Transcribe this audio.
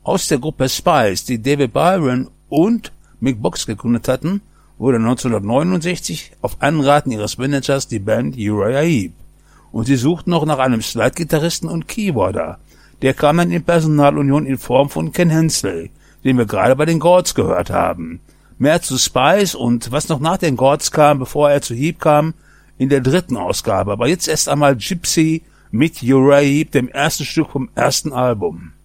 Aus der Gruppe Spice, die David Byron und Mick Box gegründet hatten, wurde 1969 auf Anraten ihres Managers die Band Uriah Heep. Und sie suchten noch nach einem Slide-Gitarristen und Keyboarder. Der kam dann in Personalunion in Form von Ken Hensley, den wir gerade bei den Chords gehört haben. Mehr zu Spice und was noch nach den Chords kam, bevor er zu Heep kam, in der 3. Ausgabe. Aber jetzt erst einmal Gypsy mit Uriah Heep, dem ersten Stück vom ersten Album.